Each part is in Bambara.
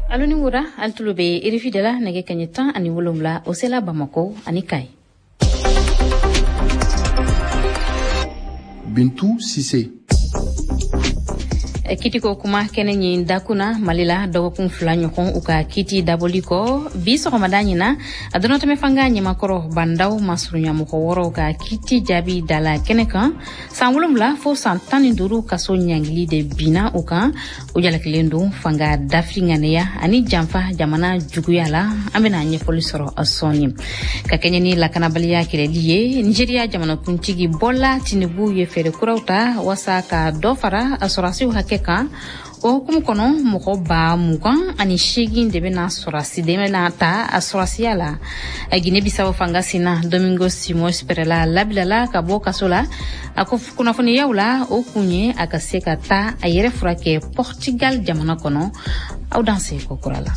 Aloni wura altulube irifidela nege kanyeta ani wolomla osela Bamako ani Kai. Bintou Cissé. Kitiko kuma kene nyi dakuna malila dogokun flanyokon uka kiti daboliko biso komadanyina adonota mefanga nyi makoro bandau masrunya mukoworo uka kiti jabi dala keneka sangulumla fo santani nduru kaso nyangili de bina uka ujala kilendu fanga daflinganeya ani jamfa jamana juguyala ambena nyefoli soro asoni kakenye ni lakana balia kileliye Nigeria jamana kuntigi bola Tinubu yefere kurauta wasaka dofara asorasi hake o kumukono moko ba mukan ani shegin de bena sorasi de mena ta asorasiala agine bisawo fangasina Domingo Simo Esperela labilala kabo kasola akof kuna foni yaula o kunye akaseka ta ayere furake Portugal jamana kono au danse kokurala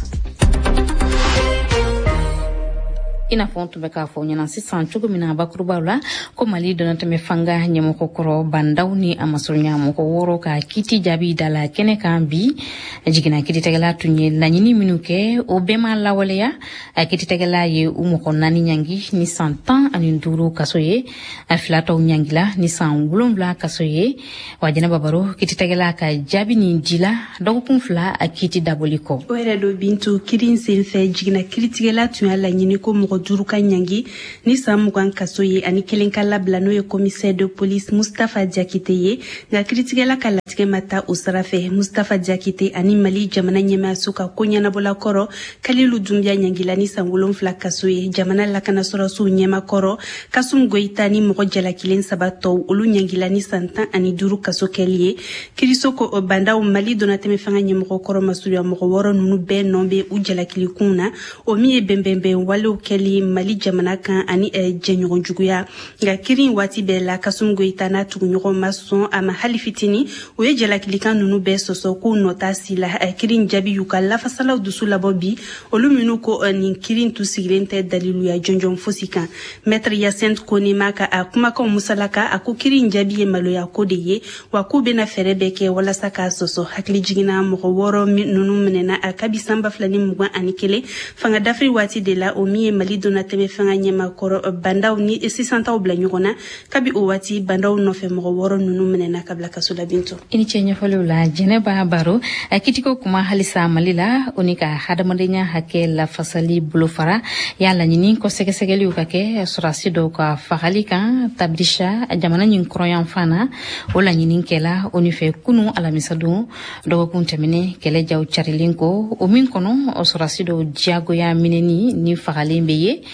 ina fontu beka fonya na sisan chugo mina bakurubala ko mali donata me fanga nyamo kokoro bandawni amasunya mo ko woro ka kiti jabi dala kene kambi jigina kiti tegala tunye lanyini minuke obema lawaleya kiti tegala ye umo ko nani nyangi ni 100 ans ani nduru kasoye aflato nyangila ni 100 wulumla kasoye wajina babaro kiti tegala ka jabi ni dila dokun fla akiti daboliko wera do bintu kirin senfe jigina kiti tegala tunya lanyini ko mo Duruka Nyangi ni samugan kasoye ani kelenkala blano ye commissaire de police Mustafa Diakite nga kritikela kala tike mata usarafe Mustafa Diakite ani Mali jamana nyema suka konya na bola koro Kalilu Dumbia Nyangila ni sangulon fla kasoye jamana lakana sora su nyema koro kasum goita ni moko jala kilen sabato ulu Nyangila ni santan ani duru kaso kelie kirisoko banda o Mali donateme fanga nyemoko koro masuri ya moko woro nunu be nombe ujala kilikuna o miye bembembe wale ukeli Mali jamana kan ani jenyogon juguya nga kirin wati bela kasum goita na tugunyogon mason ama halifitini oye jala kilikan nunu be soso ko nota sila kirin jabi yuka la fasala dusu la bobi oluminu ko ni kirin tu sigrente dalilu ya jonjon fosika maître Yacine Konima ka akuma ko musalaka aku kirin jabi malo ya kodeye wa ko bena ferebeke wala saka soso hakli jigina mo woro nunu menena akabisamba flani mugwa anikele fanga dafri wati de la omi Mali donateme fanga nyema koro bandaw ni 600 obla nyogona kabi o wati bandaw no fe mo woro nunu menena kabla kasula bintu ini chenye folula Jeneba baro kitiko kuma halisa malila unika hadamandenya hake la fasali bulofara yala nyini ko segesegeli ukake surasi do ka fahalika tabdisha jamana nyin kroyan fana wala nyini kela unife kunu ala misadu do kuntemene kele jaw charilinko o min kono surasi do jago ya mineni ni fahalimbe ye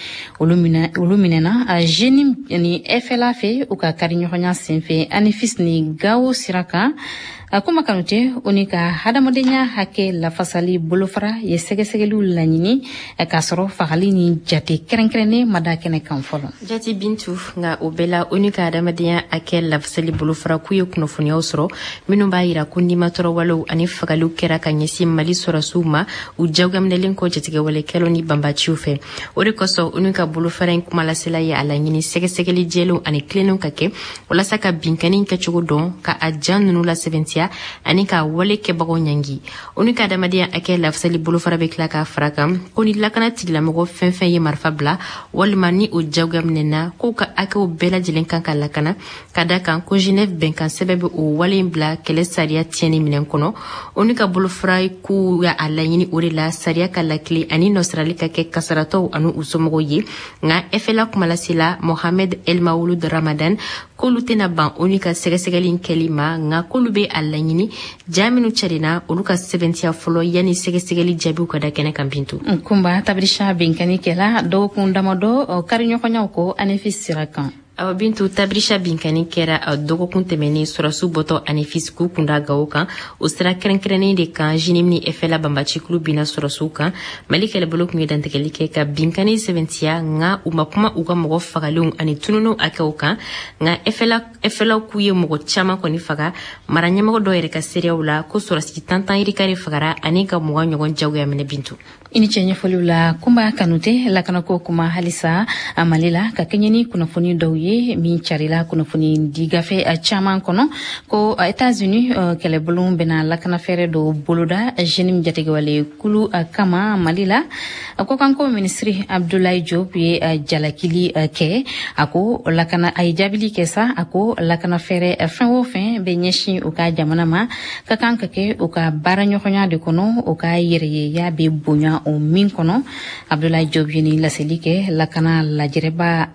uluminena a jenim ni efela fe uka karinyonya senfe anifis ni gawo siraka akuma kanute unika hadamodenya hake la fasali bulofara ye segesegelu lanyini kasoro fagali ni jati kerenkrene madakene kanfolo jati bintu nga obela unika hadamodenya hake la fasali bulofara kuyo kunofuni osro minumba ira kundi matoro walo ani fagalu kera kanyesi Mali sora suma ujawgamnelen ko jatige wale kelo ni bamba chufe orikoso unika bulofara kumala sela ya alanyini segesegeli jelo ani klenu kake wala saka binkani kachugo don ka ajanu la 70 anika wale ke bago nyangi unika damadia ake lafsali bulu farabe klaka fraka koni lakana tigla mogo fenfen ye marfabla wal mani o jawgam nena ko ka ake o bela jilen kanka lakana kada kan ko Genève benkan sebebe o wale bla kele saria tieni minen kono unika bulu farai ku ya alayini urila saria kala kli ani nostralika ke kasarato anu usomogo ye nga efela kumala sila Mohamed El Maouloud Ramadan ko lutena ban unika segesegelin kelima nga kolube alayini jaminu charina uluka 70 folo yani segesegeli jabu kada kene kampintu kumba tabrisha binkani kela do kundamodo karinyo konyako anefisirakan Bintu tabrisha binkani kera dogo kuntemeni surasu boto anifis ku kunda gauka ustra krenkreni de kan jinimni efela bambachi klu bina surasu kan malikele blok mi dantekelike ka binkani 70 nga umakuma uga mogo fagalung ani tununu akauka nga efela kuye mogo chama koni faga maranya mogo do ereka seria ula ko surasi tantan iri kare fagara ani ka mogo nyogon jawu ya mene bintu ini chenye folula kumba kanute la kanako kuma halisa amalila ka kenyeni kuna foni dowi ye min carila kunnafoni digafe caman kɔnɔ ko États-Unis kɛlɛbolo bɛna lakana fɛɛrɛ dɔ boloda jeune jatigɛwale kulu kama Mali la ko kanko ministre Abdoulaye Diop ye jalakili kɛ ako lakana ay jabili kɛ sa ako lakana fɛɛrɛ fɛn o fɛn bɛ ɲɛsin u ka jamana ma ka kan ka kɛ u ka baara ɲɔgɔnya de kɔnɔ u ka yɛrɛyeya bɛ bonya o min kɔnɔ Abdoulaye Diop ye ni laseli kɛ lakana lajɛrɛba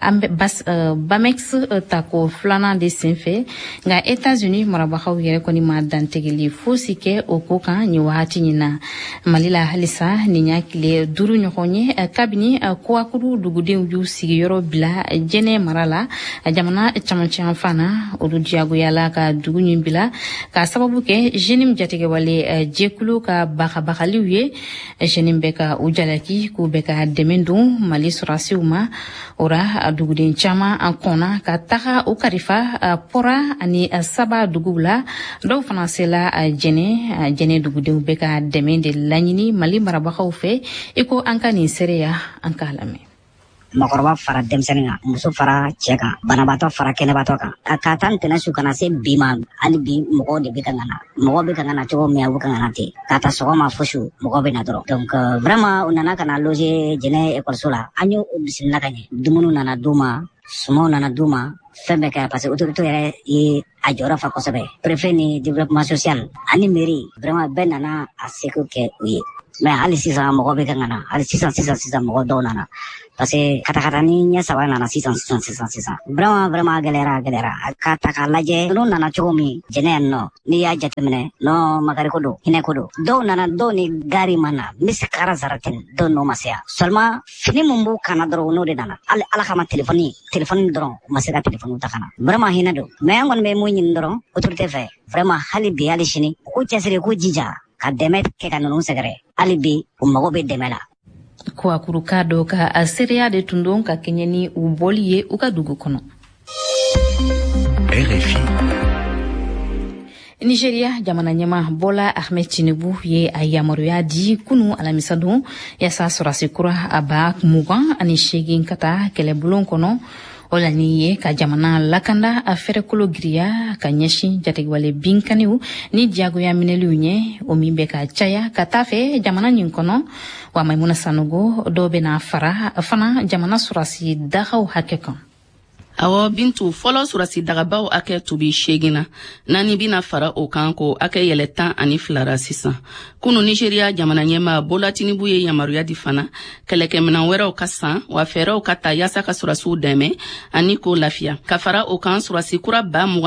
Bamex tako filanan de senfɛ nka États-Unis marabagaw yɛrɛ kɔni ma dantigɛli fosi kɛ o ko kan nin wagati nin na Mali la halisa nin y'a tile 5 ɲɔgɔn ye kabini Kouakourou dugudenw y'u sigiyɔrɔ bila Jɛnɛ mara la jamana camancɛ fana olu diyagoyala ka dugu nin bila ka sababu kɛ jeune jatigɛwale jɛkulu ka bagabagaliw ye jeune bɛ ka u jalaki k'u bɛ ka dɛmɛ don Mali sɔrɔsiw ma ora duguden caman kɔnna ka taga u karifa Pora ani Saba duguw la dɔw fana sela jɛnɛ dugudenw bɛ ka dɛmɛ de laɲini Mali marabagaw fɛ iko an ka nin sereya an ka lamɛn makɔrɔba fara denmisɛnnin kan muso fara cɛ kan banabaatɔ fara kɛnɛbaatɔ kan a ka taa ntɛnɛn su kana se bi ma hali bi mɔgɔw de bɛ ka ŋana mɔgɔw bɛ ka ŋana cogo min a bɛ ka ŋana ten k'a ta sɔgɔma fo su mɔgɔw bɛ na dɔrɔn donc vraiment u nana ka na loger Jɛnɛ ekɔliso la an y'o bisimila ka ɲɛ dumuniw nana d'u ma sumaw nana d'u ma fɛn bɛɛ kɛ parce que autorité yɛrɛ ye a jɔyɔrɔ fa kosɛbɛ préfet ni développement social ani mairie vraiment bɛɛ nana a seko kɛ u ye mais hali sisan mɔgɔ bɛ ka ŋana hali sisan mɔgɔ dɔw nana parce que katakata ni ɲɛ saba nana sisan vraiment gɛlɛyara ka ta k'a lajɛ n'u nana cogo min Jɛnɛ yan nɔ n'i y'a jateminɛ non magari ko don hinɛ ko don dɔw nana dɔw ni gari ma na misikara zaratin dɔw n'o ma se yan seulement fini mun b'u kana dɔrɔn n'o de nana hali ala kama téléphone dɔrɔn u ma se ka téléphone ta kana vraiment hinɛ don mais an kɔni bɛ mun ɲini dɔrɔn autorité fɛ vraiment hali bi hali sini u cɛsiri k'u jija ka dɛmɛ kɛ ka ninnu sɛgɛrɛ hali bi u mago bɛ dɛmɛ la Kouakourou ka dɔ ka sereya de tun don ka kɛɲɛ ni u bɔli ye u ka dugu kɔnɔ. RFI Nigeria jamana ɲɛma Bola Ahmed Tinubu ye a yamaruya di kunu alamisa don yasa sɔrɔsi kura a ba 28 ka taa kɛlɛbulon kɔnɔ o la ni ye ka jamana lakanda a fɛrɛkolo giriya ka ɲɛsin jatigɛwale binkaniw ni diyagoya minɛliw ɲɛ o min bɛ ka caya ka taa fɛ jamana nin kɔnɔ wa Maimuna Sanogo dɔw bɛna fara fana jamana sɔrɔsi dagaw hakɛ kan. Awɔ Bintu fɔlɔ surasi dagabaw akɛ tubi 8 na nani bina fara o kan ko akɛ yɛlɛ 12 sisan kunu Nigeria jamana ɲɛma Bola Tinubu ye yamaruya di fana kɛlɛkɛminan wɛrɛw ka san wa fɛɛrɛw ka ta yasa ka surasiw dɛmɛ ani ko lafiya ka fara o kan surasi kura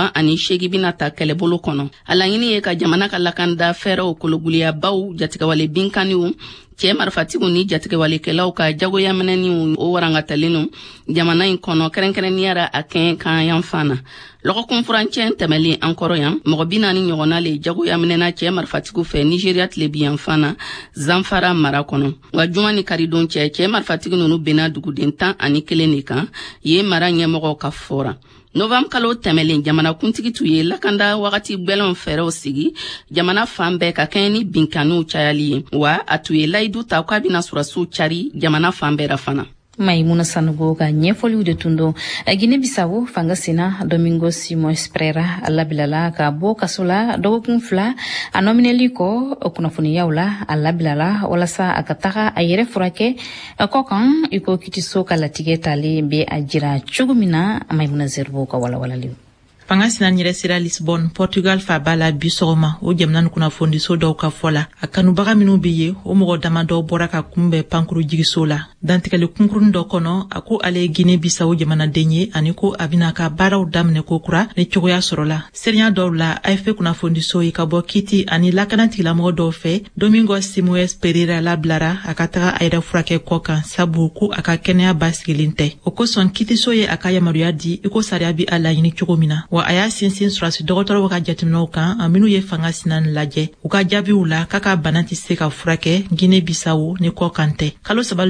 28 bina ta kɛlɛbolo kɔnɔ a laɲini ye ka jamana ka lakanda fɛɛrɛw kologuliyabaw jatigɛwale binkaniw cɛ marifatigiw ni jatigɛwalekɛlaw ka jagoya minɛniw o warangatalen jamana in kɔnɔ kɛrɛnkɛrɛnniyara a kɛn kan yan fana lɔgɔkun furancɛ tɛmɛlen an kɔrɔ yan mɔgɔ 40 ɲɔgɔnna le jagoya minɛna cɛ marifatigiw fɛ Nigeria tilebiyan fana Zamfara mara kɔnɔ wa juma ni karidon cɛ marifatigi nunu bena duguden 11 de kan ye mara ɲɛmɔgɔw ka fɔra Novembre kalo tɛmɛlen jamana kuntigi tu ye lakanda wagati gbɛlɛnw fɛɛrɛw sigi jamana fan bɛɛ ka kɛɲɛ ni binkaniw cayali ye wa a tu ye layidu ta k'a bɛna surasiw cari jamana fan bɛɛ fana. Maimuna Sanogo ka ɲɛfɔliw de tun don Guinée Bissau fanga sena Domingo Simões Pereira labilala ka bɔ kaso la dɔgɔkun 2 a nominɛli kɔ kunnafoniyaw la a labilala walasa a ka taga a yɛrɛ furakɛ kɔ kan iko kitiso ka latigɛ talen bɛ a jira cogo min na Maimuna Zerbo ka walawalaliw. Fanga sina nyɛrɛ sera Lisbon, Portugal fa bala bi sɔgɔma o jamana ni kunnafoniso dɔw ka fɔ la a kanubaga minnu bɛ ye o mɔgɔ dama dɔw bɔra ka kunbɛn pankuru jigiso la dantigɛli kunkurun dɔ kɔnɔ a ko ale ye Guinée Bissau jamanaden ye ani ko a bɛna ka baaraw daminɛ ko kura ni cogoya sɔrɔla seriya dɔw la AFP kunnafoniso ye ka bɔ Kiti ani lakana tigilamɔgɔ dɔw fɛ Domingo Simões Pereira labilara a ka taga a yɛrɛ furakɛ kɔ kan sabu ko a ka kɛnɛya basigilen tɛ o kosɔn Kitiso ye a ka yamaruya di iko sariya bi a laɲini cogo min na wa a y'a sinsin surasi dɔgɔtɔrɔw ka jateminɛw kan a minnu ye fanga sina lajɛ u ka jaabiw la k'a ka bana tɛ se ka furakɛ Guinée Bissau ni kɔ kan tɛ kalo 3 dira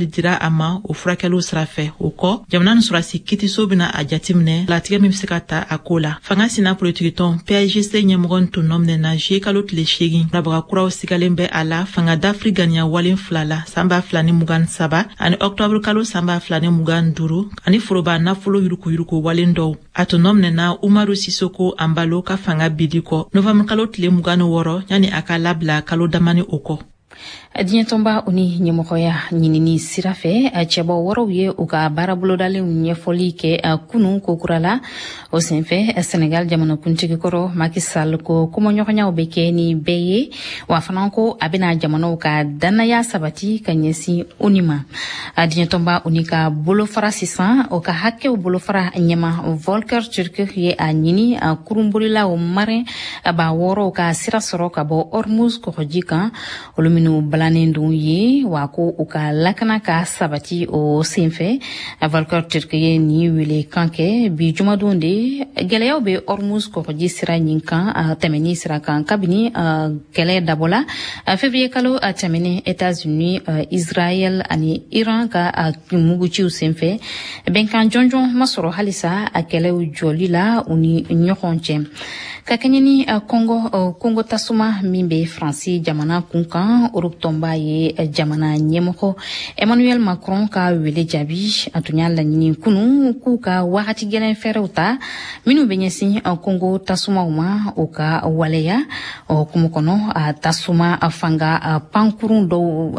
a ma o furakɛliw sira fɛ. O kɔ jamana ni sɔrɔsi kitiso bena a jateminɛ latigɛ min be se ka ta a ko la. Fanga sina politikitɔn PAIGC ɲɛmɔgɔ tun nɔminɛna juye kalo tile 8 rabaga kuraw sigalen bɛ a la fanga d'Afrique ganiya walen 2 la san 2023 ani octobre kalo san 2025 ani foroba nafolo yuruku walen dɔw. A tun nɔminɛna Umaru Sisoko Ambalo ka fanga bidi kɔ novembre kalo tile 26 yani a ka labila kalo damani o kɔ. Diɲɛtɔnba o ni ɲɛmɔgɔya ɲinini sira fɛ cɛbɔ wɔɔrɔw ye u ka baarabolodalenw ɲɛfɔli kɛ kunun kokura la o senfɛ Senegal jamanakuntigi kɔrɔ Macky Sall ko kɔmɔɲɔgɔnyaw bɛ kɛ ni bɛɛ ye wa fana ko a bɛna jamanaw ka dannaya sabati ka ɲɛsin o ni ma. Diɲɛtɔnba o ni ka bolofara sisan o ka hakɛw bolofara ɲɛma Volker Turk ye a ɲini kurunbolilaw marin ba wɔɔrɔw ka sira sɔrɔ ka bɔ Hormuz kɔgɔji kan olu minnu balanen dun ye wa ko u ka lakana ka sabati o senfɛ Volker Turk ye ni wele kan kɛ bi jumadon de gɛlɛyaw bɛ Hormuz kɔgɔji sira ɲin kan tɛmɛni sira kan kabini kɛlɛ dabɔla février kalo tɛmɛnen États-Unis Israël ani Iran ka muguciw senfɛ bɛnkan jɔnjɔn ma sɔrɔ halisa a kɛlɛw jɔli la u ni ɲɔgɔn cɛ ka kɛɲɛ ni Congo tasuma min bɛ Faransi jamana kun kan Europe tɔnba ye jamana ɲɛmɔgɔ Emmanuel Macron ka wele jaabi a tun y'a laɲini kunu k'u ka wagati gɛlɛn fɛrɛw ta minnu bɛ ɲɛsin Congo tasumaw ma o ka waleya kumu kɔnɔ tasuma fanga pankurun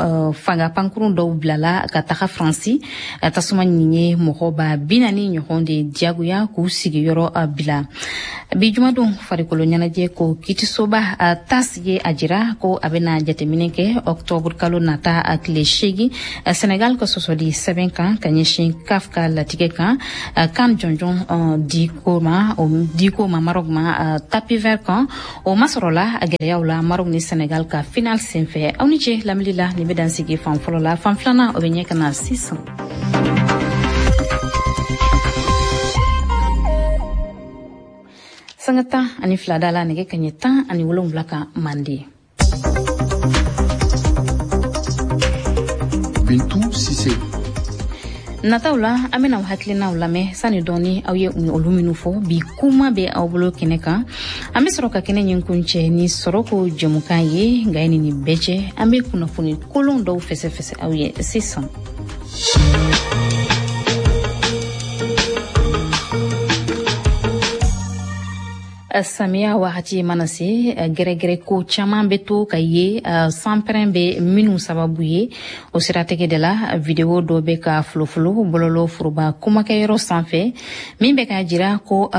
dɔw bilala ka taga Faransi tasuma nin ye mɔgɔba 40 ɲɔgɔn de diyagoya k'u sigiyɔrɔ bila bi jumadon farikolo ɲɛnajɛ ko kitisoba tas ye a jira ko a bɛna jateminɛ kɛ octobre kalo nata a tile 8 Senegal ka sɔsɔli sɛbɛn kan ka ɲɛsin CAF ka latigɛ kan kan jɔnjɔn diko ma Maroc ma tapis vert kan o masɔrɔla a gɛlɛyaw la Maroc ni Senegal ka final senfɛ aw ni ce lamɛnli la nin bɛ dan sigi fan fɔlɔ la fan filanan o bɛ ɲɛ ka na sisan. Sanga 12 da la nɛgɛ kaɲɛ 17 ka mande. Bintu Sise. Nataw la an bɛna hakilinaw lamɛn sani dɔɔni aw ye olu minnu fɔ bi kuma bɛ aw bolo kɛnɛ kan an bɛ sɔrɔ ka kɛnɛ ɲin kun cɛ ni sɔrɔko jɛmukan ye nka ye nin bɛɛ cɛ an bɛ kunnafoni kolon dɔw fɛsɛfɛsɛ aw ye sisan. Samiya wagati mana se gɛrɛgɛrɛ ko caman bɛ to ka ye sanpɛrɛn bɛ minnu sababu ye o siratigɛ de la video dɔ bɛ ka folofolo bɔlɔlɔ foroba kumakɛyɔrɔ sanfɛ min bɛ ka jira ko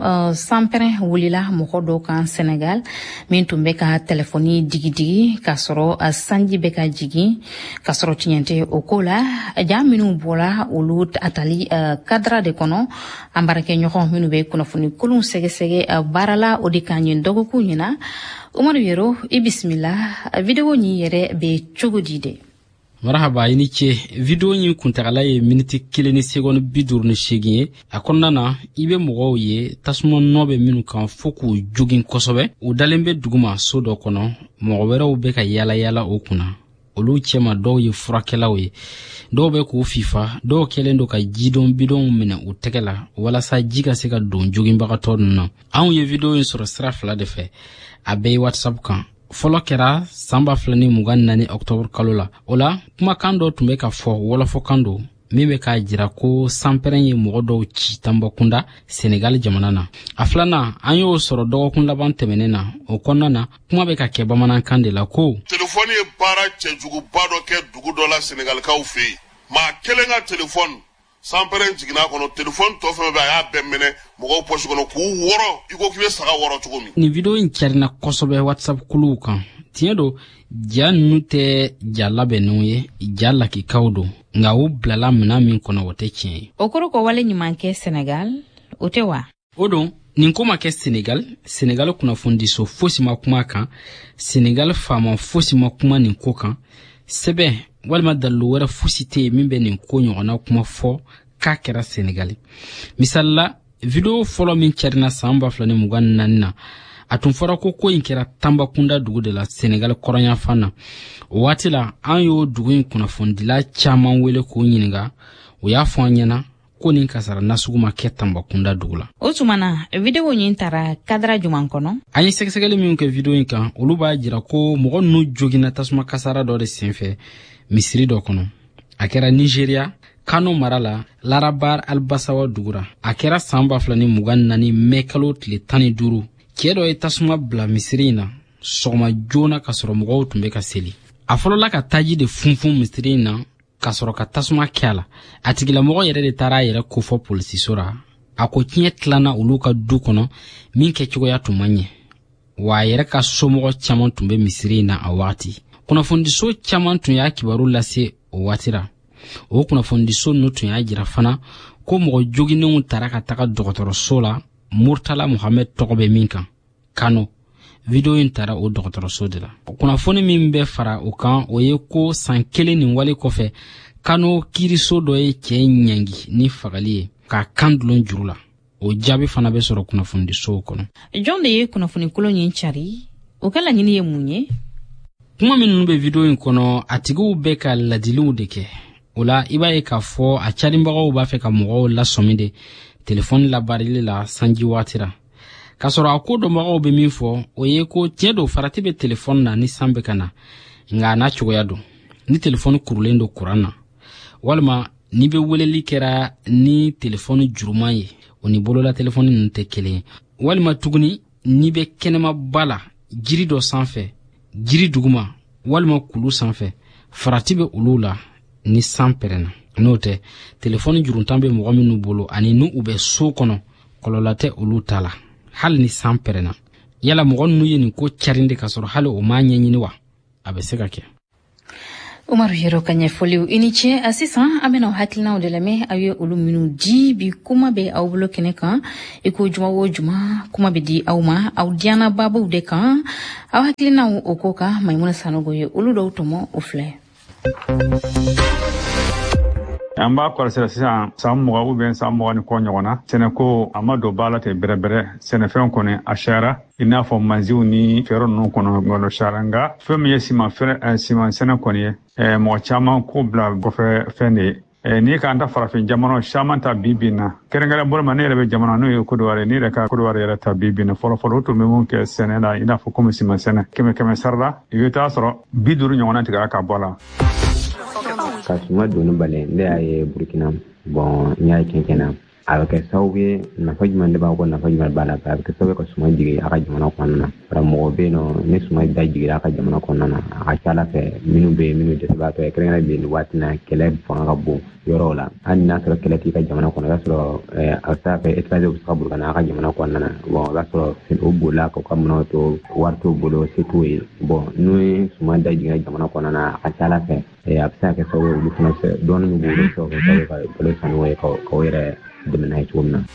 sanpɛrɛn wulila mɔgɔ dɔw kan Senegal min tun bɛ ka telefɔni digidigi k'a sɔrɔ sanji bɛ ka jigin k'a sɔrɔ tiɲɛ tɛ o ko la ja minnu bɔra olu a tali kadira de kɔnɔ an baarakɛɲɔgɔn minnu bɛ kunnafoni kolon sɛgɛsɛgɛ baarala o de kan ɲin dɔgɔkun ɲina Umaru Yero i bisimila video ɲin yɛrɛ bɛ cogo di de. Marhaba i ni ce video ɲin kuntagala ye miniti 1 ni seconde 58 ye a kɔnɔna na i bɛ mɔgɔw ye tasuma nɔ bɛ minnu kan fo k'u jogin kosɛbɛ u dalen bɛ duguma so dɔ kɔnɔ mɔgɔ wɛrɛw bɛ ka yala o kunna olu cɛma dɔw ye furakɛlaw ye dɔw bɛ k'u fifa dɔw kɛlen do ka jidon bidon minɛ u tɛgɛ la walasa ji ka se ka don joginbagatɔ ninnu na anw ye video in sɔrɔ sira fila de fɛ a bɛɛ ye WhatsApp kan fɔlɔ kɛra san 2024 octobre kalo la o la kumakan dɔ tun bɛ ka fɔ wɔlɔfɔkan do min bɛ k'a jira ko sanpɛrɛn ye mɔgɔ dɔw ci tanbɔkunda Senegal jamana na a filanan an y'o sɔrɔ dɔgɔkun laban tɛmɛnen na o kɔnɔna na kuma bɛ ka kɛ bamanankan de la ko telefɔni ye baara cɛjuguba dɔ kɛ dugu dɔ la Senegalikaw fɛ yen maa kelen ka telefɔni sanpɛrɛn jiginna kɔnɔ telefɔni tɔ fɛn bɛɛ a y'a bɛɛ minɛ mɔgɔw poche kɔnɔ k'u wɔrɔ i ko k'i bɛ saga wɔrɔ cogo min. Nin video in cɛrina kosɛbɛ WhatsApp kuluw kan tiɲɛ do ja ninnu tɛ ja labɛnnenw ye ja lakikaw do nka u bilala minɛn min kɔnɔ o tɛ tiɲɛ ye. O kɔrɔ ko wale ɲuman kɛ Senegal o tɛ wa. O don nin ko ma kɛ Senegal kunnafonidiso fosi ma kuma kan Senegal faama fosi ma kuma nin ko kan sɛbɛn walima dalilu wɛrɛ fosi tɛ yen min bɛ nin ko ɲɔgɔnna kuma fɔ k'a kɛra Senegal misali la video fɔlɔ min cɛrina san 2024 na a tun fɔra ko in kɛra Tambakunda dugu de la Senegal kɔrɔnya fana. O waati la an y'o dugu in kunnafondila caman wele k'o ɲininga, o y'a fɔ an ɲɛna ko nin kasara nasugu ma kɛ Tambakunda dugu la. O tuma na video ɲin tara kadra juman kɔnɔ? An ye sɛgɛsɛgɛli min kɛ video in kan, olu b'a jira ko mɔgɔ ninnu jogina tasuma kasara dɔ de senfɛ misiri dɔ kɔnɔ. A kɛra Nigeria, Kano mara la Larabar Albasawa dugura. A kɛra san 2024 mai kalo tile 15. Cɛ dɔ ye tasuma bila misiri in na sɔgɔma joona ka sɔrɔ mɔgɔw tun bɛ ka seli. A fɔlɔla ka taji de funfun misiri in na ka sɔrɔ ka tasuma kɛ a la. A tigilamɔgɔ yɛrɛ de taara a yɛrɛ kofɔ polisiso ra. A ko tiɲɛ tilana olu ka du kɔnɔ min kɛ cogoya tun man ɲɛ. Wa a yɛrɛ ka somɔgɔ caman tun bɛ misiri in na a waati. Kunnafonidiso caman tun y'a kibaru lase o waati ra. O kunnafonidiso nu tun y'a jira fana ko mɔgɔ joginenw taara ka taga dɔgɔtɔrɔso la Murtala Mohamed tɔgɔ bɛ min kan, Kano. Video in taara o dɔgɔtɔrɔso de la. Kunnafoni min bɛ fara o kan o ye ko san 1 nin wale kɔfɛ Kano kiriso dɔ ye cɛ ɲangi ni fagali ye k'a kan dulon juru la. O jaabi fana bɛ sɔrɔ kunnafonidiso kɔnɔ. Jɔn de ye kunnafoni kolon ɲin cari? O ka laɲini ye mun ye? Kuma minnu bɛ video in kɔnɔ a tigiw bɛ ka ladiliw de kɛ. O la i b'a ye k'a fɔ a carinbagaw b'a fɛ ka mɔgɔw lasɔmi de telefɔni labarili la sanji waati ra. K'a sɔrɔ a ko dɔnbagaw bɛ min fɔ o ye ko tiɲɛ don farati bɛ telefɔni na ni san bɛ ka na, nka a n'a cogoya don. Ni telefɔni kurulen don kuran na, walima ni bɛ weleli kɛra ni telefɔni juruman ye, o ni bolola telefɔni ninnu tɛ kelen ye. Walima tuguni ni bɛ kɛnɛmaba la jiri dɔ sanfɛ, jiri duguma, walima kulu sanfɛ, farati bɛ olu la ni san pɛrɛnna. N'o tɛ telefɔni juruntan bɛ mɔgɔ minnu bolo ani nu u bɛ so kɔnɔ, kɔlɔlɔ tɛ olu ta la hali ni san pɛrɛnna. Yala mɔgɔ ninnu ye nin ko carin de ka sɔrɔ hali o m'a ɲɛɲini wa? A bɛ se ka kɛ. Umaru Yero ka ɲɛfɔliw i ni ce. A sisan an bɛna hakilinaw de lamɛn aw ye olu minnu di. Bi kuma bɛ aw bolo kɛnɛ kan i ko juma o juma kuma bɛ di aw ma aw diana babuw de kan. Aw hakilinaw o ko kan Maimuna Sanogo ye olu dɔw tɔmɔ o filɛ. An b'a kɔlɔsira sisan san 20 ou bien san 20 ni kɔ ɲɔgɔn na. Sɛnɛko a ma don ba la ten bɛrɛbɛrɛ. Sɛnɛfɛn kɔni a cayara i n'a fɔ manziw ni fɛɛrɛ ninnu kɔnɔ ngɔlɔ cayara, nka fɛn min ye siman sɛnɛ kɔni ye mɔgɔ caman ko bila kɔfɛ fɛn de ye. N'i k'an ta farafin jamana caman ta bi na kɛrɛnkɛrɛn bolo ma ne yɛrɛ bɛ jamana n'o ye Kodowari, ne yɛrɛ ka Kodowari yɛrɛ ta bi na fɔlɔ o tun bɛ mun kɛ sɛnɛ la i n'a fɔ komi siman sɛnɛ 100 sarala i bɛ taa sɔrɔ 50 ɲɔgɔnna tigɛra ka bɔ la. Ka suma doni bale ne y'a ye Burkina bon n y'a kɛnkɛnna a bɛ kɛ sababu ye nafa jumɛn de b'a kɔ nafa jumɛn b'a la a bɛ kɛ sababu ye ka suma jigin a ka jamana kɔnɔna na. Mɔgɔ bɛ yen nɔ ni suma da jiginra a ka jamana kɔnɔna na a ka ca Ala fɛ minnu bɛ yen minnu dɛsɛbaatɔ ye kɛrɛnkɛrɛnnen bɛ yen nin waati na kɛlɛ fanga ka bon yɔrɔw la hali n'a sɔrɔ kɛlɛ t'i ka jamana kɔnɔ i b'a sɔrɔ a bɛ se ka kɛ étranger bɛ se ka boli ka na a ka jamana kɔnɔna na bon i b'a sɔrɔ o bolila k'u ka minɛnw to wari t'u bolo se t'u ye bon n'o ye suma da jiginra jamana kɔnɔna na a ka ca Ala fɛ a bɛ se ka kɛ sababu ye olu fana fɛ dɔɔnin min b'olu fɛ o kɛ sababu ye ka balo sanuw ye k'o yɛrɛ dɛmɛ n'a ye cogo min na.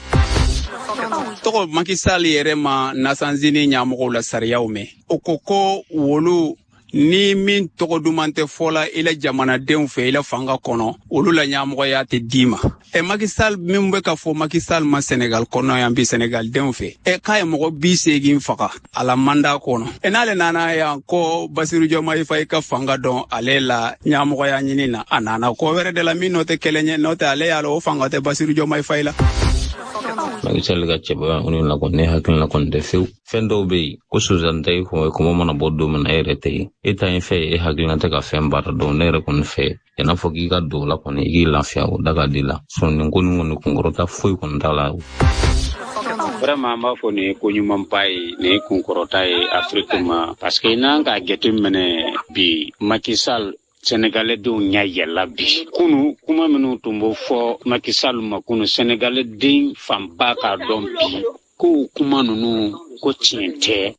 Tɔgɔ Macky Sall yɛrɛ ma nasanzini ɲɛmɔgɔw la sariyaw mɛn o ko wolo ni min tɔgɔ duman tɛ fɔla i la jamanadenw fɛ i la fanga kɔnɔ olu la ɲɛmɔgɔya tɛ d'i ma. Macky Sall min bɛ ka fɔ Macky Sall ma Senegal kɔnɔ yan bi Senegal denw fɛ k'a ye mɔgɔ 80 faga a la mandat kɔnɔ n'ale nana yan ko Bassirou Diomaye Faye ka fanga dɔn ale la ɲɛmɔgɔya ɲini na a nana ko wɛrɛ de la min n'o tɛ kɛlɛ ɲɛ n'o tɛ ale y'a la o fanga tɛ Bassirou Diomaye Faye la. Macky Sall ka cɛbaya olu la kɔni ne hakilina kɔni tɛ fewu fɛn dɔw bɛ yen ko suzan ta i kɔmɔ mana bɔ don min na e yɛrɛ tɛ yen e ta ye fɛn ye e hakilina tɛ ka fɛn baara dɔn ne yɛrɛ kɔni fɛ i n'a fɔ k'i ka don o la kɔni i k'i lafiya o da ka di la nin ko nin kɔni kunkɔrɔta foyi kɔni t'a la. Vraiment an b'a fɔ nin ye ko ɲumanba ye nin ye kunkɔrɔta ye Afrique ma parce que n'an k'a jateminɛ bi Macky Sall Sénégalais denw ɲɛ yɛlɛla bi kunu kuma minnu tun b'o fɔ Macky Sall ma kunu Sénégalais den fanba k'a dɔn bi ko kuma ninnu ko tiɲɛ tɛ.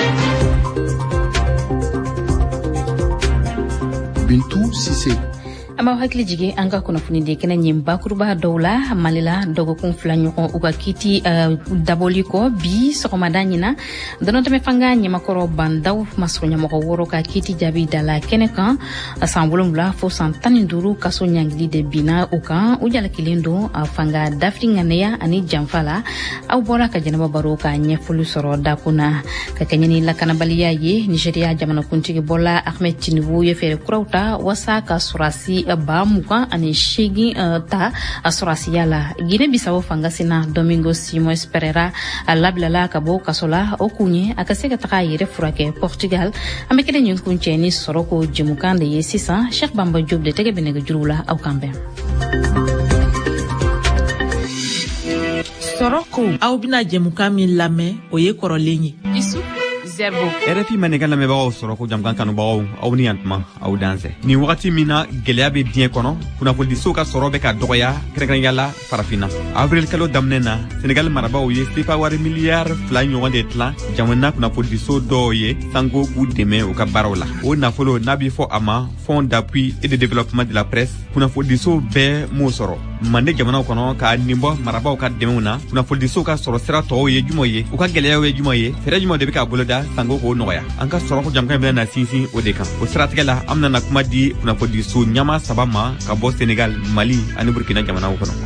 Bintou Cissé. ama hakili jige anga kuna funide kena nyimba kurba dawla malila dogo kun flanyo uga kiti daboliko bi sokomadani na dono tame fanga nyima koro bandaw masronya moko woro ka kiti jabi dala keneka asambulumla fo santani nduru kaso nyangli de bina uka ujala kilendo afanga dafringa neya ani jamfala au bora ka janaba baroka nyefulu soro dapuna kakanyani lakana baliya ye Nigeria jamana kuntigi bola Ahmed Tinubu ye fere kurauta wasa ka surasi ba muka ani shigi ta asurasi yala Guinea Bissau fangasina Domingo Simões Pereira alablala kabo kasola okunye akaseka taka yere furake Portugal amekele nyunkuncheni soroko jimukande ye sisa Sheikh Bamba Diop de tege benega jurula au kambe soroko au bina jemukan min lamɛn o ye kɔrɔlen ye isu Zerbo. RFI manekan lamɛnbagaw sɔrɔ ko jamkan kanubagaw aw ni yantuma aw danse ni wagati min na gɛlɛya bɛ diɲɛ kɔnɔ kunnafonidisow ka sɔrɔ bɛ ka dɔgɔya kɛrɛnkɛrɛnya la farafina avril kalo daminɛ na Senegal marabaw ye sefa wari miliyari 2 ɲɔgɔn de tilan jamana kunnafonidiso dɔw ye sanko k'u dɛmɛ u ka baaraw la o nafolo n'a bɛ fɔ a ma Fonds d'appui et de développement de la presse kunnafonidiso bɛɛ m'o sɔrɔ mande jamanaw kɔnɔ ka nin bɔ marabaw ka dɛmɛw na kunnafonidisow ka sɔrɔ sira tɔw ye jumɛn ye u ka gɛlɛyaw ye jumɛn ye fɛɛrɛ jumɛn de bɛ ka boloda sango k'o nɔgɔya an ka sɔrɔ ko jamana bɛna na sinsin o de kan o siratigɛ la an bɛna kuma di kunnafonidiso ɲama 3 ma ka bɔ Senegal Mali ani Burkina jamanaw kɔnɔ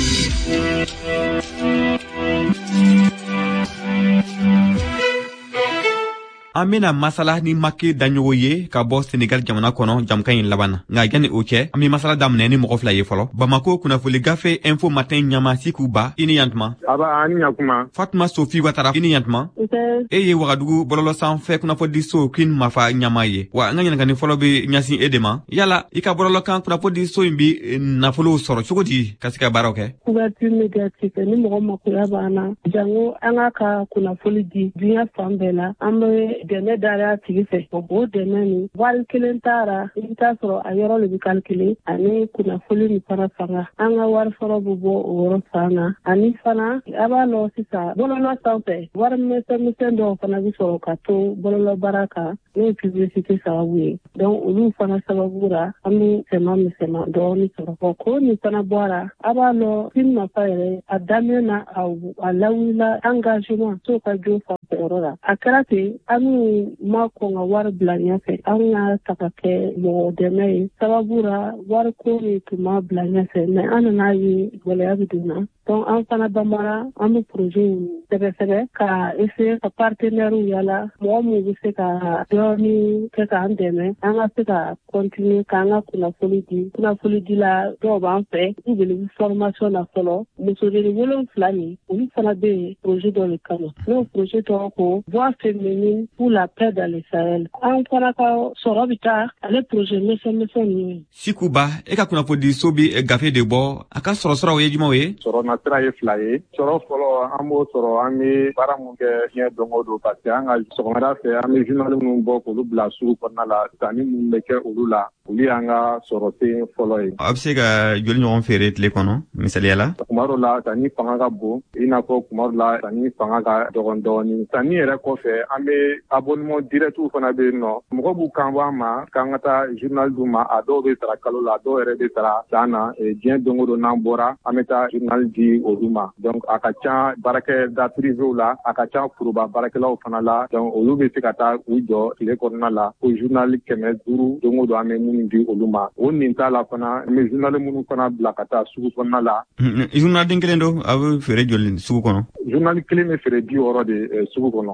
an bena masala ni Macky daɲogo ye ka bɔ Senegal jamana kɔnɔ jamukan ɲi laban na nka yani o cɛ an be masala daminɛ ni mɔgɔ fila ye fɔlɔ Bamako kunnafoli gafe info matin ɲama Sikuba i ni yantuma aba ani ɲakuma Fatuma Sofi Watara i ni yantuma e ye Wagadugu bɔlɔlɔ sanfɛ kunnafonidiso Queen Mafa ɲama ye wa an ka ɲanigani fɔlɔ be ɲasin e de ma yala i ka bɔlɔlɔ kan kunnafonidiso yin bi nafolo sɔrɔ cogo di ka se ka baaraw kɛ couverture médiatique ni mɔgɔ makoya b'ana jango an ka kunnafoli di diɲɛ fan bɛɛ la an be dɛmɛ dara tigi fɛ o dɛmɛ ni wari kelen taara i bɛ taa sɔrɔ a yɔrɔ le bɛ calculer ani kunnafoni ni fana fanga an ka wari fɔlɔ bɛ bɔ o yɔrɔ fan na ani fana a b'a lɔ sisan bɔlɔlɔ sanfɛ wari misɛnmisɛn dɔw fana bɛ sɔrɔ ka to bɔlɔlɔ baara kan n'o ye publicité sababu ye donc olu fana sababu la an bɛ misɛnman dɔɔni sɔrɔ ko nin fana bɔra a b'a lɔ Queen Mafa yɛrɛ a daminɛ na a lawulila engagement so ka jo fanfɛ yɔrɔ la a kɛra ten an ma kɔn ka wari bila ɲɛfɛ an ka ta ka kɛ mɔgɔ dɛmɛ ye sababu la wari ko de tun ma bila ɲɛfɛ mɛ an nana ye gɛlɛya bɛ don na donc an fana banbara an bɛ projet sɛbɛsɛbɛ ka essayer ka partenaires yala mɔgɔ minnu bɛ se ka dɔɔni kɛ k'an dɛmɛ an ka se ka continuer k'an ka kunnafoni di la dɔw b'an fɛ u bɛ formation na fɔlɔ musojeni 7 nin olu fana bɛ yen projet dɔ de kama n'o projet tɔgɔ ko voix féminine pour la paix dans le Sahel an fana ka sɔrɔ bɛ taa ale projet misɛnmisɛn ninnu Sikuba e ka kunnafonidiso bi gafe de bɔ a ka sɔrɔsiraw ye jumɛnw ye sɔrɔ na sira ye 2 ye sɔrɔ fɔlɔ an b'o sɔrɔ an bɛ baara mun kɛ diɲɛ don o don parce que an ka sɔgɔmada fɛ an bɛ journal minnu bɔ k'olu bila sugu kɔnɔna la sanni minnu bɛ kɛ olu la olu y'an ka sɔrɔ sen fɔlɔ ye a bɛ se ka joli ɲɔgɔn feere tile kɔnɔ misaliya la kuma dɔ la sanni fanga ka bon i n'a fɔ kuma dɔ la sanni fanga ka dɔgɔn dɔɔni sanni yɛrɛ kɔfɛ an bɛ abonnement direct fana bɛ yen nɔ mɔgɔ b'u kan bɔ an ma k'an ka taa journal d'u ma a dɔw bɛ sara kalo la a dɔw yɛrɛ bɛ sara san na diɲɛ don o don n'an bɔra an bɛ taa journal di olu ma donc a ka ca baarakɛda privéw la a ka ca foroba baarakɛlaw fana la donc olu bɛ se ka taa u jɔ tile kɔnɔna la ko journal 500 don o don an bɛ minnu di olu ma o nin t'a la fana an bɛ journal minnu fana bila ka taa sugu kɔnɔna la journal den kelen don a bɛ feere joli sugu kɔnɔ journal kelen bɛ feere 60 de sugu kɔnɔ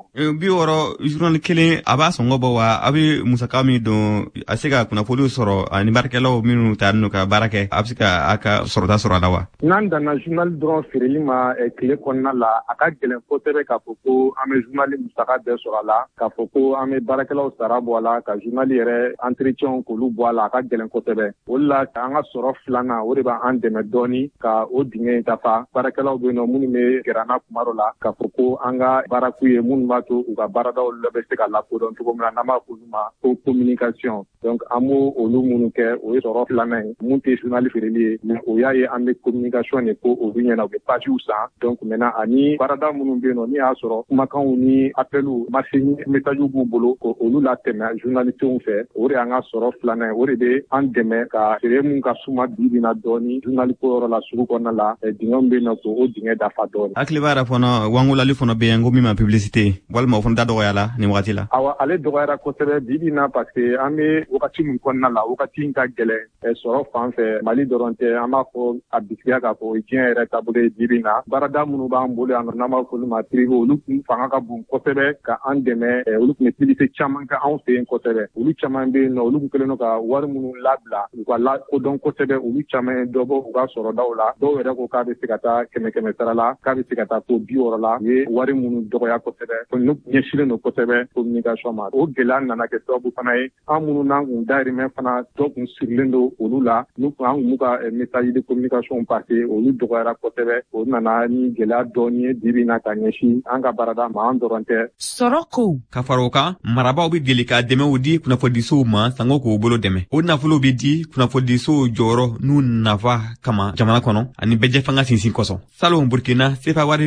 60 journal kelen a b'a sɔngɔ bɔ wa a bɛ musaka min don a se ka kunnafoniw sɔrɔ ani baarakɛlaw minnu ta n'u ka baara kɛ a bɛ se ka a ka sɔrɔta sɔrɔ a la wa n'an danna journal dɔrɔn feereli ma tile kɔnɔna la a ka gɛlɛn kosɛbɛ k'a fɔ ko an bɛ journal musaka bɛɛ sɔrɔ a la k'a fɔ ko an bɛ baarakɛlaw sara bɔ a la ka journal yɛrɛ entretien k'olu bɔ a la a ka gɛlɛn kosɛbɛ o de la an ka sɔrɔ filanan o de b'an dɛmɛ dɔɔni ka o dingɛ in dafa baarakɛlaw bɛ yen nɔ minnu bɛ gɛrɛ an na kuma dɔ la k'a fɔ ko an ka baaraku ye mun b'a to u ka baaradaw bɛ se ka lakodɔn cogo min na n'an b'a fɔ olu ma ko communication. Donc an b'o olu minnu kɛ o ye sɔrɔ filanan ye mun tɛ journal feereli ye mais o y'a ye an bɛ communication de ko olu ɲɛna u bɛ pages san. Donc maintenant ani baarada minnu bɛ yen nɔ ni y'a sɔrɔ kumakanw ni appels message b'u bolo ko olu latɛmɛ journalistes fɛ o de y'an ka sɔrɔ filanan ye o de bɛ an dɛmɛ ka feere mun ka suma bi na dɔɔni journaliste yɔrɔ la sugu kɔnɔna la dingɛw bɛ yen nɔ ko o dingɛ dafa dɔɔni. hakili b'a yɛrɛ fana wangolali fana bɛ yen ko min ma publicité walima o fana da dɔgɔya la nin wagati la. Awa ale dɔgɔyara kosɛbɛ bi na parce que an bɛ wagati min kɔnɔna la wagati in ka gɛlɛn sɔrɔ fan fɛ Mali dɔrɔn tɛ an b'a fɔ a bisikiya k'a fɔ o ye diɲɛ yɛrɛ taabolo ye bi na baarada minnu b'an bolo yan nɔ n'an b'a fɔ olu ma privé olu tun fanga ka bon kosɛbɛ ka an dɛmɛ olu tun bɛ publicité caman kɛ anw fɛ yen kosɛbɛ olu caman bɛ yen nɔ olu tun kɛlen don ka wari minnu labila u ka lakodɔn kosɛbɛ olu caman ye dɔ bɔ u ka sɔrɔdaw la dɔw yɛrɛ ko k'a bɛ se ka taa 100 sara la k'a bɛ se ka taa fo 60 la u ye wari minnu dɔgɔya kosɛbɛ n'u ɲɛsinnen don kosɛbɛ communication ma o gɛlɛya nana kɛ sababu fana ye an minnu n'an kun dayirimɛ fana dɔ kun sirilen don olu la n'u kun an kun b'u ka message de communication passer olu dɔgɔyara kosɛbɛ o nana ni gɛlɛya dɔɔni ye bi na ka ɲɛsin an ka baarada ma an dɔrɔn tɛ. Sɔrɔ ko ka fara o kan marabaw bɛ deli ka dɛmɛw di kunnafonidisow ma sango k'o bolo dɛmɛ o nafolo bɛ di kunnafonidisow jɔyɔrɔ n'u nafa kama jamana kɔnɔ ani bɛjɛ fanga sinsin kosɔn salon Burkina sefa wari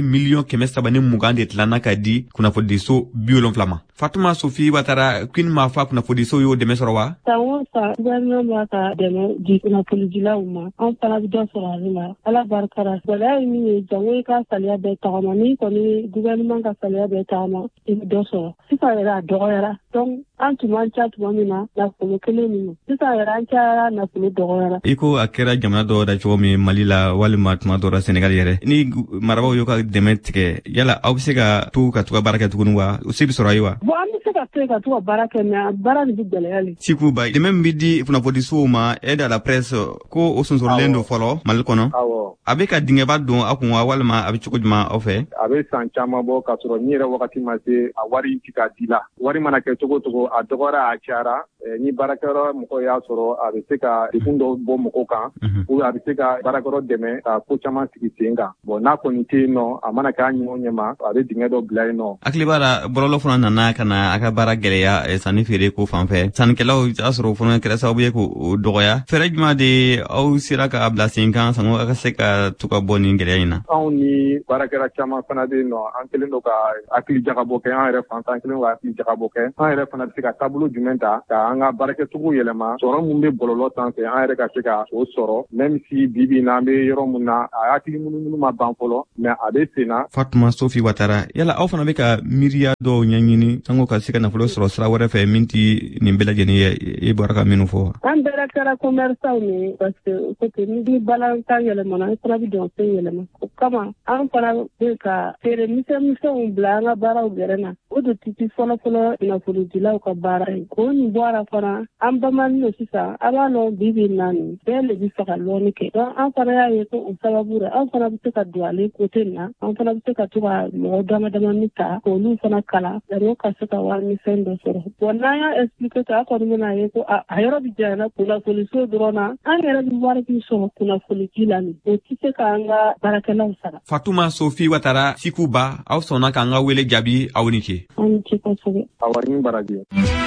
$320 de tilanna ka di kunnafonidiso 70 ma. Fatuma Sofi Watara Queen ma fa kunnafonidiso y'o dɛmɛ sɔrɔ wa? Sango sa gouvernement b'a ka dɛmɛ di kunnafonidilaw ma an fana bɛ dɔ sɔrɔ ale la ala barika la gɛlɛya ye min ye jango i ka saliya bɛɛ tagama ni kɔni gouvernement ka saliya bɛɛ tagama i bɛ dɔ sɔrɔ sisan yɛrɛ a dɔgɔyara donc an tun man ca tuma min na nafolo kelen min sisan yɛrɛ an cayara nafolo dɔgɔyara. I ko a kɛra jamana dɔw da cogo min Mali la walima tuma dɔw la Senegal yɛrɛ ni marabaw y'o ka dɛmɛ tigɛ yala aw bɛ se ka to ka to ka baara kɛ tuguni wa o se bɛ sɔrɔ a ye wa? Bon an bɛ se ka to ka to ka baara kɛ mais baara de bɛ gɛlɛya le. Siku ba dɛmɛ min bɛ di kunnafonidisow ma aide à la presse ko o sonsorilen don fɔlɔ Mali kɔnɔ. Awɔ. A bɛ ka dingɛba don a kun wa walima a bɛ cogo jumɛn aw fɛ? A bɛ san caman bɔ k'a sɔrɔ ni yɛrɛ wagati ma se a wari ti ka di la wari mana kɛ cogo cogo a dɔgɔyara a cayara ni baarakɛyɔrɔ mɔgɔ y'a sɔrɔ a bɛ se ka dekun dɔ bɔ mɔgɔw kan ou a bɛ se ka baarakɛyɔrɔ dɛmɛ ka ko caman sigi sen kan bon n'a kɔni tɛ yen nɔ a mana k'a ɲɛw ɲɛma a bɛ dingɛ dɔ bila yen nɔ. Hakili b'a la bɔlɔlɔ fana nana ka na a ka baara gɛlɛya sanni feere ko fan fɛ sannikɛlaw y'a sɔrɔ o fana kɛra sababu ye k'o dɔgɔya fɛɛrɛ jumɛn de aw sera ka bila sen kan sango a ka se ka to ka bɔ nin gɛlɛya in na? Anw ni baarakɛla caman fana bɛ yen nɔ an kɛlen don ka hakili jagabɔ kɛ an yɛrɛ fan an kɛlen don ka hakili jagabɔ kɛ an yɛrɛ fana bɛ se ka taabolo jumɛn ta ka an ka baarakɛcogo yɛlɛma sɔrɔ mun bɛ bɔlɔlɔ sanfɛ an yɛrɛ ka se ka o sɔrɔ même si bibi na an bɛ yɔrɔ mun na a hakili munumunu ma ban fɔlɔ mais a bɛ sen na. Fatuma Sofi Watara yala aw fana bɛ ka miiriya dɔw ɲɛɲini sango ka se ka nafolo sɔrɔ sira wɛrɛ fɛ min tɛ nin bɛɛ lajɛlen ye i bɔra ka minnu fɔ. An bɛɛ kɛra commerçant ni parce que ni balantan yɛlɛmana an fana bɛ dɔn fɛn yɛlɛma o kama an fana bɛ ka feere misɛnmisɛnw bila an ka baaraw gɛrɛ na o de titi fɔlɔfɔlɔ kunnafonidilaw ka baara ye ko nin bɔra fana an bamani no sisan a b'a lɔn bibi naani bɛɛ de bɛ fɛ ka lɔnni kɛ donc an fana y'a ye ko o sababu la an fana bɛ se ka don ale kote in na an fana bɛ se ka to ka mɔgɔ damadamani ta k'olu fana kala yanni ka se ka warimisɛn dɔ sɔrɔ bon n'an y'a expliqué ta a kɔni bɛna ye ko a yɔrɔ bɛ janyana kunnafoniso dɔrɔn na an yɛrɛ bɛ wari min sɔrɔ kunnafonidi la nin o tɛ se k'an ka baarakɛlaw sara. Fatuma Sofi Watara Sikuba aw sɔnna k'an ka wele jaabi aw ni ce. Aw ni ce kosɛbɛ. Awa ni baraji.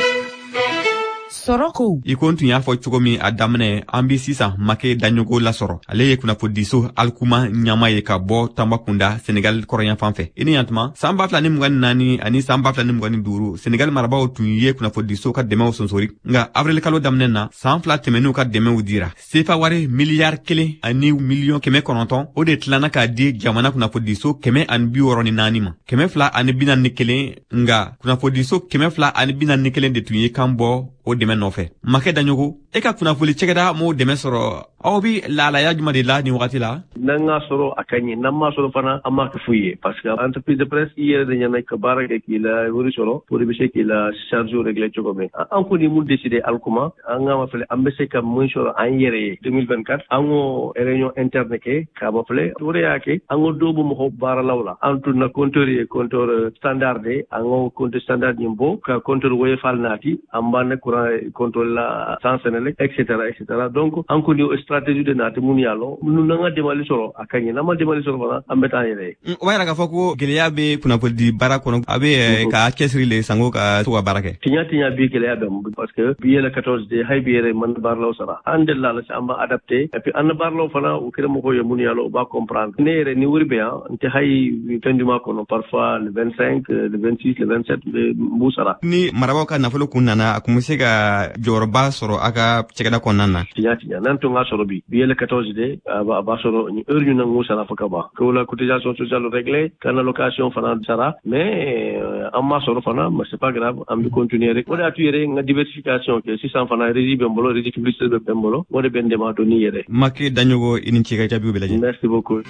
Soroko i ko tun y'a fɔ cogo min a daminɛ an bi sisan Make Daɲogo lasɔrɔ ale ye kunnafonidiso Alkuma ɲama ye ka bɔ Tambacounda Senegal kɔrɔyanfan fɛ i ni yantuma san 2024 ani san 2025 Senegal marabaw tun ye kunnafonidiso ka dɛmɛw sonsori nka avril kalo daminɛ na san 2 tɛmɛn'u ka dɛmɛw dira sefa wari miliyari 1 ani miliyɔn 900 o de tilanna k'a di jamana kunnafonidiso 164 ma 241 nga kunnafonidiso 241 de tun ye kan bɔ o dɛmɛ nɔfɛ Make Daɲogo e ka kunnafoni cɛkɛda m'o dɛmɛ sɔrɔ aw bi laalaya jumɛn de la nin wagati la? N'an ka sɔrɔ a ka ɲi n'an ma sɔrɔ fana an m'a kɛ foyi ye parce que entreprise de presse i yɛrɛ de ɲɛna ka baara kɛ k'i la wari sɔrɔ pour i bɛ se k'i la charge régler cogo min an kɔni mun décidé Alkuma an ka ma filɛ an bɛ se ka mun sɔrɔ an yɛrɛ ye 2024 an ko réunion interne kɛ k'a ma filɛ o de y'a kɛ an ko dɔw bɛ mɔgɔw baaralaw la an tun na compteur ye compteur standard de an ko compteur standard nin bɔ ka compteur woyofal naati an b'an ne courant contrôle la sans Senelec etc donc an kɔni stratégie de nati munialo nunanga demali soro akanye nama demali soro bana ambeta yele wayra ka foko geleya be punapol di bara kono abe ka kesri le sango ka to barake tinya bi geleya be parce que biye le 14 de hay biye man barlo sara andella la amba adapté et puis an barlo fana o kire mo ko munialo ba comprendre nere ni wuri be nte hay tenduma kono parfois le 25 le 26 le 27 le musara ni marabo ka nafolo kunana akumuse ga jorba soro aka cegada konana tinya nan to nga soro bi le 14 de ba soro ni heure ñu nang musara fa ka ba ko la cotisation sociale réglée kana location fana sara mais amma soro fana mais c'est pas grave am di continuer rek wala tuyere nga diversification ke 600 fana régie bembolo régie publicité de bembolo wala ben dema to ni yere maké dañogo inin ci ga jabi be la merci beaucoup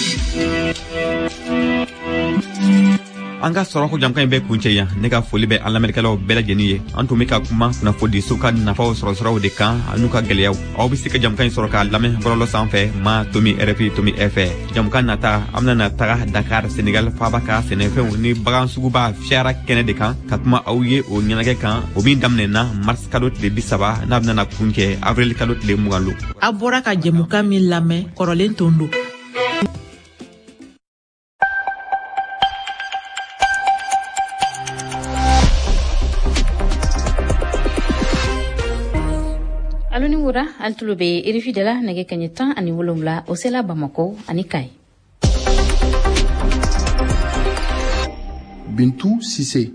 anga soro ko jamkan be kunche ya ne ka foli be alla merkalo bela jeniye antu meka kuma na fodi suka na fa soro de kan anuka gelew aw bi sika jamkan soro ka lame borolo sanfe ma tomi RP tomi FE jamkan nata amna na tara Dakar Senegal fa baka senefe ni bagan suguba fiara kene de kan katuma awye o nyanage kan o min damne na mars kalot de bisaba na na kunche avril kalot le mugalu abora ka jemuka min lame korolen tondo aloni wura altulube irifidela nege kanyeta ani wolomla osela Bamako ani Kai. Bintou Sissé.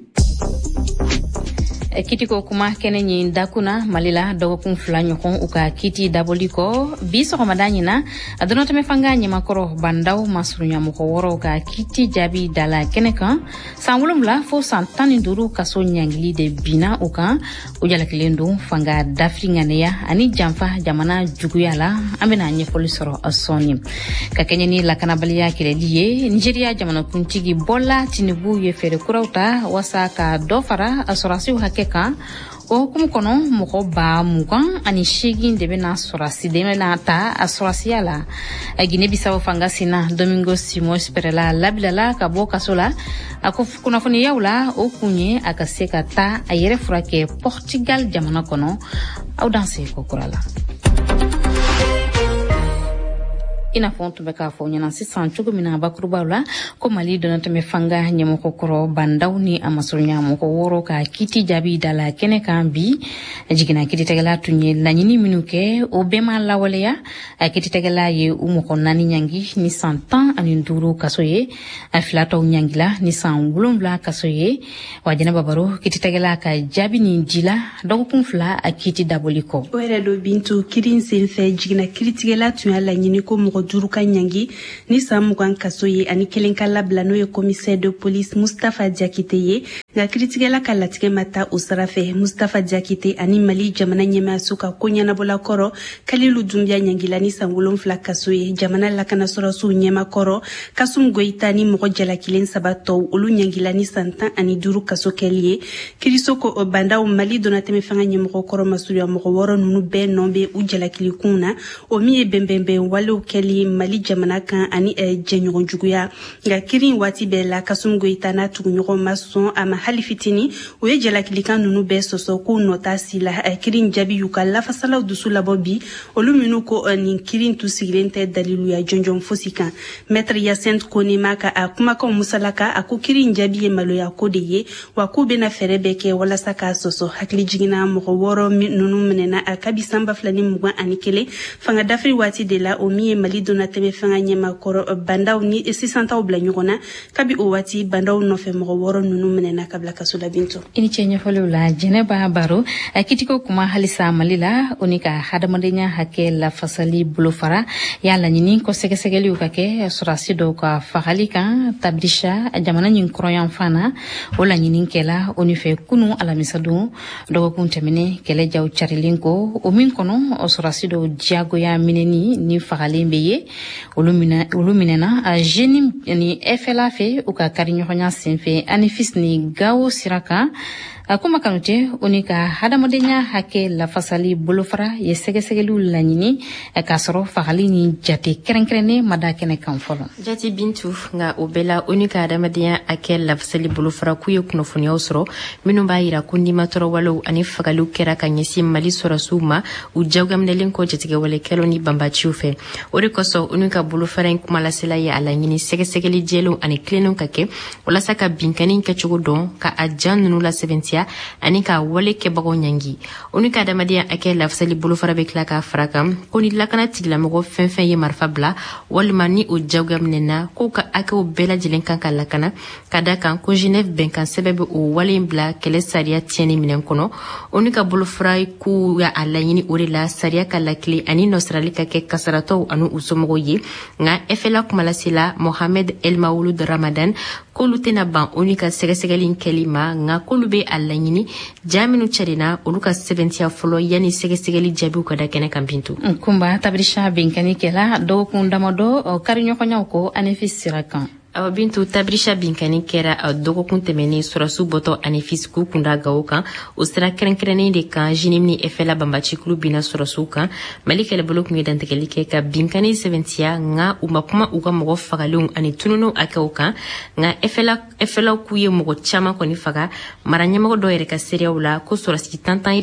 Kitiko kuma kene nyi dakuna malila dogokun flanyokon uka kiti daboliko biso komadanyina adonota mefanga nyi makoro bandau masrunya mukoworo uka kiti jabi dala keneka sanwulumla fo santani duru kaso nyangili de bina uka ujala kilendu fanga dafringaneya ani jamfa jamana juguyala amena nye polisoro asoni kakenye ni lakana balia kileliye Nigeria jamana kuntigi bola tinibu ye fere kurauta wasaka dofara asorasi hake ka o kumukono moko ba mugan ani shegin debe na sorasi debe na ta asorasi ala agine bisawo fangasina Domingo Simo Esperela labilala ka boka sola akufuna funi yaula o kunye akaseka ta ayere furake Portugal jamana kono au danse ko kurala ina fontu beka fo nyana sisan chugo mina bakurubala ko mali donata me fanga nyamo ko koro bandawni amasunya mo ko woro ka kiti jabi dala kene kambi jigina kiti tegala tunye lanyini minuke o bema lawaleya kiti tegala ye umo ko nani nyangi ni 100 ans ani nduru kasoye aflato nyangila ni 100 kasoye wajina babaro kiti tegala ka jabi ni dila donc kumfla akiti daboliko wera do bintu kirin silfe jigina kiti tegala tunye lanyini ko mo Duruka Nyangi ni samugan kasoye ani kelenkala blano ye commissaire de police Mustafa Diakite ga kritigela kalatige mata usarafe Mustafa Diakite ani Mali jamana nyema suka konya na bola koro Kalilu Dumbia Nyangila ni sangulon fla kasoye jamana lakana sorosu nyema koro kasum goita ni mogo jala kilen sabato ulu Nyangila ni santan ani duru kaso kelie kirisoko banda o Mali donateme fanga nyemo koro masuri ya mogo woro nunu be nombe ujala kilikuna o miye bembembe wale ukeli Mali jamana kan ani jenyogon juguya ga kirin wati bela kasum goita na tugunyogo mason ama halifitini oye jala kilikan nunu be soso ko nota sila kirin jabi yuka la fasala dusula bobi oluminu ko ni kirin tu sigilente dalilu ya jonjon fosika maître Yacinthe Konema ka akuma ko musalaka aku kirin jabi malo ya kodeye wa ku bena ferebeke wala saka soso hakli jigina mo woro nunu menena akabisamba flani mugwa anikele fanga dafri wati de la omi Mali donateme fanga nyema koro bandaw ni 600 obla nyogona kabi o wati bandaw no fe mo woro nunu menena kabla kasula bintu ini chenye folula Jeneba Baro akitiko kuma halisa Malila unika hadamandenya hake la fasali bulofara yala nyini ko sekesegeli ukake surasido kwa fahalika tabdisha jamana nyin kroyan fana wala nyini kela unife kunu alamisadu dogo kuntemene kele jaw charilinko umin kono surasido diago ya mineni ni fahalimbe ye uluminena a jeni ni FLA fe uka karinyo nya senfe anifis ni gawo siraka kuma kanute unika hadamadenya hake lafasali bolofara ye segesegelu laɲini ka sɔrɔ fagali ni jate kɛrɛnkɛrɛnnen mada kɛnɛ kan fɔlɔ. Jati Bintu nga o bɛɛ unika hadamadenya hake lafasali bolofara k'u ye kunnafoniyaw sɔrɔ minnu b'a yira ko nimatɔrɔwalew ani fagaliw kɛra ka ɲɛsin Mali sɔrɔsiw ma u jagoyaminɛlen kɔ jatigɛwalekɛlaw ni banbaciw fɛ. O de kosɔn unika bolofara in kumalasela ye a laɲini sɛgɛsɛgɛli jɛlenw ani tilennenw ka kɛ walasa ka binkani kɛcogo dɔn ka a jan ninnu la sɛbɛntiya ani ka wale kɛbagaw ɲangi. Onu ka adamadenya hake lafasali bolofara bɛ tila k'a fara kan ko ni lakana tigilamɔgɔ fɛn fɛn ye marifa bila walima ni o jagoya minɛna k'u ka hakew bɛɛ lajɛlen kan ka lakana ka da kan ko Genève bɛnkan sɛbɛn bɛ o wale in bila kɛlɛ sariya tiɲɛni minɛn kɔnɔ. Onu ka bolofara k'u y'a laɲini o de la sariya ka lakile ani nɔsirali ka kɛ kasaratɔw ani u somɔgɔw ye nka FLA kumalasela Mohamed El Maouloud Ramadan k'olu tɛna ban onu ka sɛgɛsɛgɛli kɛli ma nka k'olu bɛ a laɲini jaa minnu cɛrinna olu ka sɛbɛntiya fɔlɔ yanni sɛgɛsɛgɛli jaabiw ka da kɛnɛ kan Bintu. Kunba Tabirisha binkani kɛla dɔgɔkun damadɔ kariɲɔgɔnyaw ko Anefis sira kan. Awa Bintu Tabirisha binkani kɛra dɔgɔkun tɛmɛnen sɔrɔsiw bɔtɔ Anefis k'u kunda gawo kan o sira kɛrɛnkɛrɛnnen de kan Jinim ni FLA banbacikulu bina sɔrɔsiw kan Mali kɛlɛbolo kun ye dantigɛli kɛ ka binkani sɛbɛntiya nka u ma kuma u ka mɔgɔ fagalenw ani tununw hakɛw kan nka FLA k'u ye mɔgɔ caman kɔni faga mara ɲɛmɔgɔ dɔw yɛrɛ ka seereyaw la ko sɔrɔsi tantan